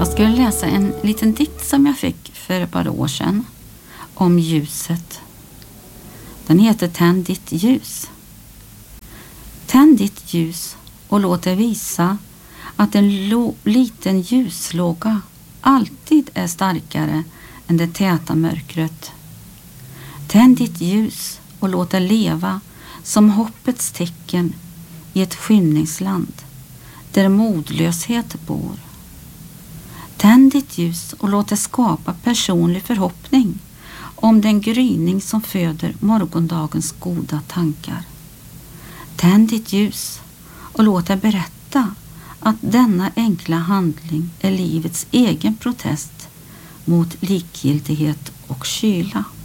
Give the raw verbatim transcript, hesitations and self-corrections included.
Jag skulle läsa en liten dikt som jag fick för ett par år sedan om ljuset. Den heter Tänd ditt ljus. Tänd ditt ljus och låt det visa att en lo- liten ljuslåga alltid är starkare än det täta mörkret. Tänd ditt ljus och låt det leva som hoppets tecken i ett skymningsland där modlöshet bor. Tänd ditt ljus och låt det skapa personlig förhoppning om den gryning som föder morgondagens goda tankar. Tänd ditt ljus och låt det berätta att denna enkla handling är livets egen protest mot likgiltighet och kyla.